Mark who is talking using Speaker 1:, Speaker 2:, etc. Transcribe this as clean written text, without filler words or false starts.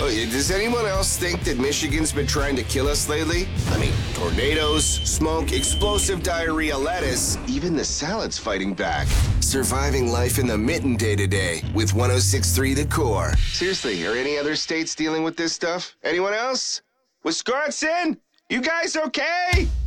Speaker 1: does anyone else think that Michigan's been trying to kill us lately? I mean, tornadoes, smoke, explosive diarrhea, lettuce, even the salad's fighting back. Surviving life in the mitten day to day with 106.3 The Core. Seriously, are any other states dealing with this stuff? Anyone else? Wisconsin? You guys okay?